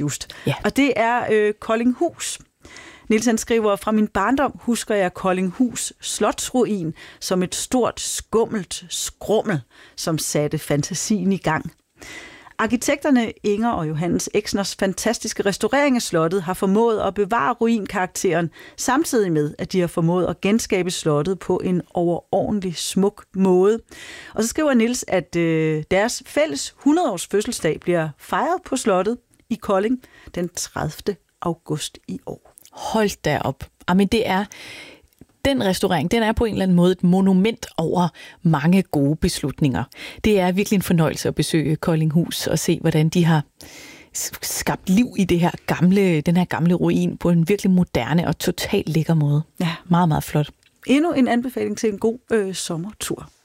just. Ja. Og det er Koldinghus. Niels han skriver, fra min barndom husker jeg Koldinghus slotsruin som et stort, skummelt skrummel, som satte fantasien i gang. Arkitekterne Inger og Johannes Exners fantastiske restaurering af slottet har formået at bevare ruinkarakteren, samtidig med, at de har formået at genskabe slottet på en overordentlig smuk måde. Og så skriver Niels, at deres fælles 100-års fødselsdag bliver fejret på slottet i Kolding den 30. august i år. Hold da op. Jamen det er... Den restaurering, den er på en eller anden måde et monument over mange gode beslutninger. Det er virkelig en fornøjelse at besøge Koldinghus og se, hvordan de har skabt liv i den her gamle ruin på en virkelig moderne og totalt lækker måde. Ja. Meget, meget flot. Endnu en anbefaling til en god sommertur.